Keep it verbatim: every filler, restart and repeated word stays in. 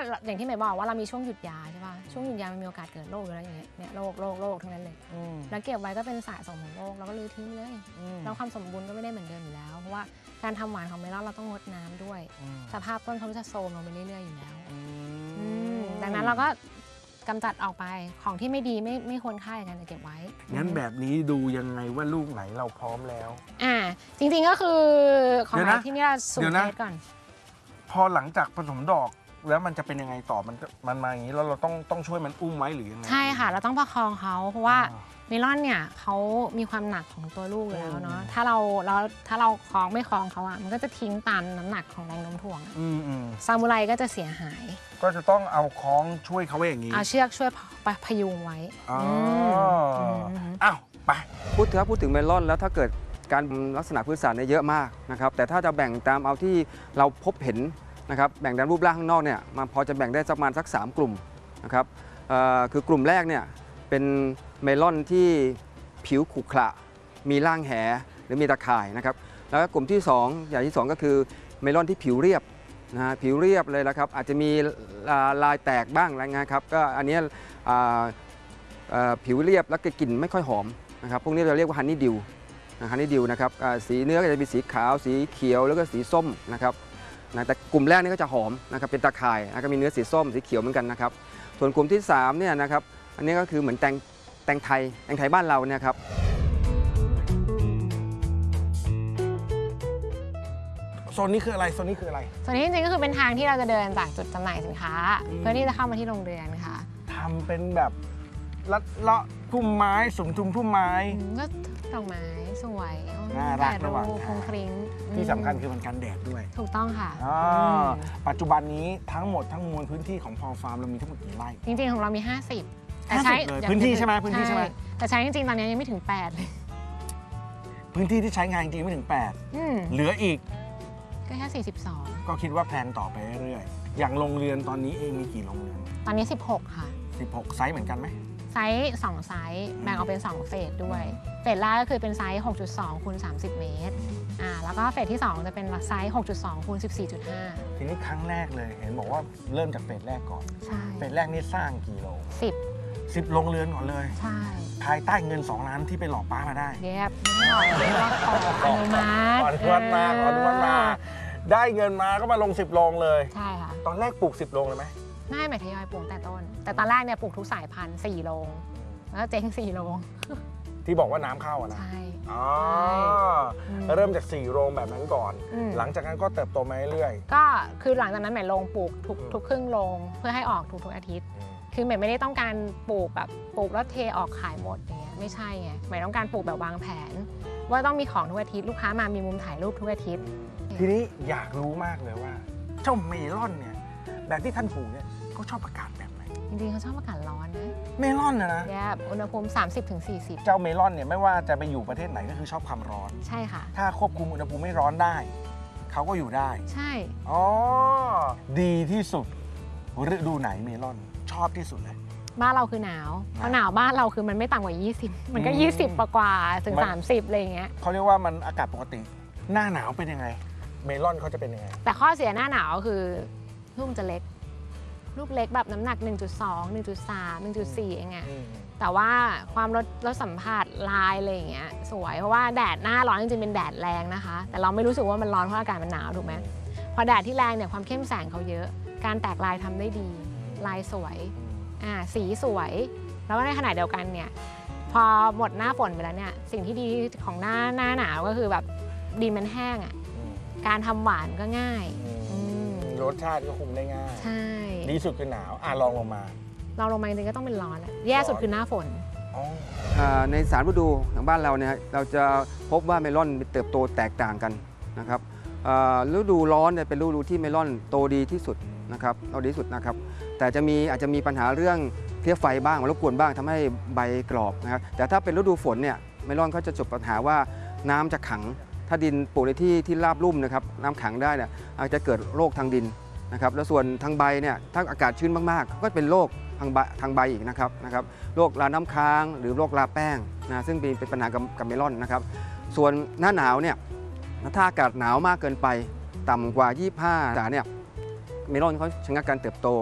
อย่างที่หมายบอกว่าเรามีช่วงหยุดยาใช่ป่ะช่วงหยุดยามันมีโอกาสเกิดโรคอยู่แล้วอย่างเงี้ยเนี่ยโรคโรคโรคทั้งนั้นเลยแล้วเก็บไว้ก็เป็นสะสมของโรคแล้วก็ลื้อทิ้งเลยแล้วความสมบูรณ์ก็ไม่ได้เหมือนเดิมอยู่แล้วเพราะว่าการทำหวานของเมลอนเราต้องงดน้ำด้วยสภาพต้นเขาจะโทรมลงไปเรื่อยๆอยู่แล้วดังนั้นเราก็กำจัดออกไปของที่ไม่ดีไม่ไม่ควรค่ากันจะเก็บไว้งั้นแบบนี้ดูยังไงว่าลูกไหนเราพร้อมแล้วอ่าจริงๆก็คือของไหนที่นี่เราสูตรเทสก่อนพอหลังจากผสมดอกแล้วมันจะเป็นยังไงต่อมันมันมาอย่างนี้แล้วเราต้องต้องช่วยมันอุ้มไว้หรือยังไงใช่ค่ะเราต้องประคองเขาเพราะว่าเมลอนเนี่ยเขามีความหนักของตัวลูกอยู่แล้วเนาะถ้าเราเราถ้าเราคล้องไม่คล้องเขาอ่ะมันก็จะทิ้งตามน้ำหนักของแรงโน้มถ่วงซามูไรก็จะเสียหายก็จะต้องเอาคล้องช่วยเขาไว้อย่างนี้เอาเชือกช่วยพยุงไว้อ๋ออ้าวไปพูดถึงพูดถึงเมลอนแล้วถ้าเกิดการลักษณะพื้นฐานเนี่ยเยอะมากนะครับแต่ถ้าจะแบ่งตามเอาที่เราพบเห็นนะครับแบ่งตามรูปร่างข้างนอกเนี่ยมันพอจะแบ่งได้ประมาณสักสามกลุ่มนะครับคือกลุ่มแรกเนี่ยเป็นเมลอนที่ผิวขรุขระมีร่างแหหรือมีตะข่ายนะครับแล้วก็กลุ่มที่สองอย่างที่สองก็คือเมลอนที่ผิวเรียบนะผิวเรียบเลยนะครับอาจจะมีลายแตกบ้างอะไรเงี้ยครับก็อันนี้ผิวเรียบแล้วก็กลิ่นไม่ค่อยหอมนะครับพวกนี้เราเรียกว่าฮันนี่ดิวฮันนี่ดิวนะครับสีเนื้อก็จะมีสีขาวสีเขียวแล้วก็สีส้มนะครับนะแต่กลุ่มแรกนี่ก็จะหอมนะครับเป็นตะข่ายแล้วก็มีเนื้อสีส้มสีเขียวเหมือนกันนะครับส่วนกลุ่มที่สามเนี่ยนะครับอันนี้ก็คือเหมือนแตงแตงไทยแตงไทยบ้านเราเนี่ยครับโซนนี้คืออะไรโซนนี้คืออะไรโซนนี้จริงๆก็คือเป็นทางที่เราจะเดินจากจุดจำหน่ายสินค้าเพื่อที่จะเข้ามาที่โรงเรือนค่ะทำเป็นแบบลัดเลาะพุ่มไม้สุมทุมพุ่มไม้ก็ดอกไม้สวยน่ารักระหว่างทางที่สำคัญคือมันกันแดดด้วยถูกต้องค่ะปัจจุบันนี้ทั้งหมดทั้งมวลพื้นที่ของพอฟาร์มเรามีทั้งหมดกี่ไร่จริงๆของเรามีห้าสิบแต่ใช้พื้นที่ใช่ไหมพื้นที่ใช่ไหมแต่ใช้จริงๆตอนนี้ยังไม่ถึงแปดเลยพื้นที่ที่ใช้งานจริงไม่ถึงแปดเหลืออีกก็แค่สี่สิบสองก็คิดว่าแพลนต่อไปเรื่อยๆอย่างโรงเรือนตอนนี้เองมีกี่โรงเรือนตอนนี้สิบหกค่ะสิบหกไซส์เหมือนกันไหมไซส์สองไซส์แบ่งออกเป็นสองเฟสด้วยเฟสแรกก็คือเป็นไซส์ หกจุดสอง คูณ สามสิบ เมตรอ่าแล้วก็เฟสที่สองจะเป็นไซส์ หกจุดสอง คูณ สิบสี่จุดห้าทีนี้ครั้งแรกเลยเห็นบอกว่าเริ่มจากเฟสแรกก่อนใช่เฟสแรกนี่สร้างกี่โรงสิบสิบโรงเรือนก่อนเลยใช่ภายใต้เงินสองล้านที่ไปหลอกป้ามาได้เย็บไม่หลอกเลยว่าขออนุมัติขออนุมัติมาขออนุมัติมาได้เงินมาก็มาลงสิบโรงเลยใช่ค่ะตอนแรกปลูกสิบโรงเลยไหมไม่หมายทยอยปลูกแต่ต้นแต่ตอนแรกเนี่ยปลูกทุกสายพันธุ์สี่โรงแล้วเจ๊งสี่โรงที่บอกว่าน้ำเข้าอะนะใช่อ๋อเริ่มจากสี่โรงแบบนั้นก่อนหลังจากนั้นก็เติบโตมาเรื่อยๆก็คือหลังจากนั้นหมายลงปลูกทุกทุกครึ่งโรงเพื่อให้ออกทุกทุกอาทิตย์คือหมายไม่ได้ต้องการปลูกแบบปลูกแล้วเทออกขายหมดอย่างเงี้ยไม่ใช่ไงหมายต้องการปลูกแบบวางแผนว่าต้องมีของทุกอาทิตย์ลูกค้ามามีมุมถ่ายรูปทุกอาทิตย์ทีนี้อยากรู้มากเลยว่าเจ้าเมลอนเนี่ยแบบที่ท่านปลูกเนี่ยเขาชอบอากาศแบบไหนจริงๆเขาชอบอากาศร้อนนะเมลอนนะนะแย่อุณหภูมิ สามสิบถึงสี่สิบเจ้าเมลอนเนี่ยไม่ว่าจะไปอยู่ประเทศไหนก็คือชอบความร้อนใช่ค่ะถ้าควบคุมอุณหภูมิไม่ร้อนได้เขาก็อยู่ได้ใช่อ๋อดีที่สุดฤดูไหนเมลอนชอบที่สุดเลยบ้านเราคือหนาวเพราะหนาวบ้านเราคือมันไม่ต่ำกว่ายี่สิบมันก็ยี่สิบกว่าถึงสามสิบอะไรอย่างเงี้ยเขาเรียกว่ามันอากาศปกติหน้าหนาวเป็นยังไงเมลอนเขาจะเป็นยังไงแต่ข้อเสียหน้าหนาวคือลูกจะเล็กลูกเล็กแบบน้ำหนัก หนึ่งจุดสอง หนึ่งจุดสาม หนึ่งจุดสี่ เองไงแต่ว่าความรสรสสัมผัสลายอะไรอย่างเงี้ยสวยเพราะว่าแดดหน้าร้อนจริงๆเป็นแดดแรงนะคะแต่เราไม่รู้สึกว่ามันร้อนเพราะอากาศมันหนาวถูกไหมพอแดดที่แรงเนี่ยความเข้มแสงเขาเยอะการแตกลายทำได้ดีลายสวยอ่าสีสวยแล้วในขณะเดียวกันเนี่ยพอหมดหน้าฝนไปแล้วเนี่ยสิ่งที่ดีของหน้าหน้าหนาวก็คือแบบดินมันแห้งอ่ะการทำหวานก็ง่ายรสชาติก็คุมได้ง่ายใช่ดีสุดคือหนาวอ่ะลองลงมาลองลงมาจริงๆก็ต้องเป็นร้อนแย่สุดคือหน้าฝนในสามฤดูของบ้านเราเนี่ยเราจะพบว่าเมลอนเติบโตแตกต่างกันนะครับฤดูร้อนเนี่ยเป็นฤดูที่เมลอนโตดีที่สุดนะครับโตดีที่สุดนะครับแต่จะมีอาจจะมีปัญหาเรื่องเพลี้ยไฟบ้างรบกวนบ้างทำให้ใบกรอบนะครับแต่ถ้าเป็นฤดูฝนเนี่ยเมลอนเขาจะจบปัญหาว่าน้ำจะขังถ้าดินปลูกในที่ที่ราบลุ่มนะครับน้ำขังได้เนี่ยอาจจะเกิดโรคทางดินนะครับแล้วส่วนทางใบเนี่ยถ้าอากาศชื้นมากๆก็เป็นโรคทางใบทางใบอีกนะครับนะครับโรคราน้ำค้างหรือโรคราแป้งนะซึ่งเป็นเป็นปัญหากับเมลอนนะครับส่วนหน้าหนาวเนี่ยถ้าอากาศหนาวมากเกินไปต่ำกว่ายี่สิบห้าองศาเนี่ยเมลอนเขาชะงักการเติบโต